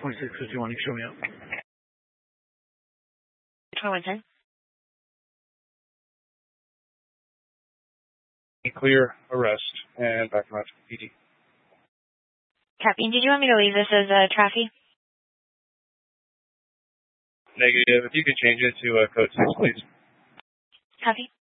2651, you show me up. 2110. Clear arrest and back around to PD. Copy. Did you want me to leave this as a traffic? Negative. If you could change it to code 6, please. Copy.